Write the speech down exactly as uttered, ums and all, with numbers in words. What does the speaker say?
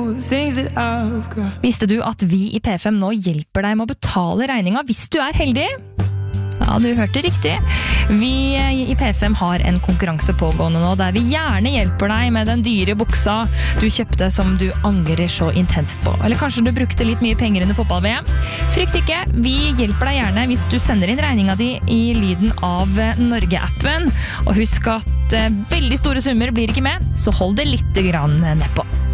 Visste du at vi i P fem nå hjelper deg med å betale regninga hvis du er heldig? Ja, du hørte riktig. Vi i P fem har en konkurranse pågående nå, der vi gjerne hjelper deg med den dyre buksa du kjøpte som du angrer så intenst på. Eller kanskje du brukte litt mye penger under fotball-V M. Frykt ikke, vi hjelper deg gjerne hvis du sender inn regninga di i lyden av Norge-appen. Og husk at veldig store summer blir ikke med, så hold det litt grann nedpå.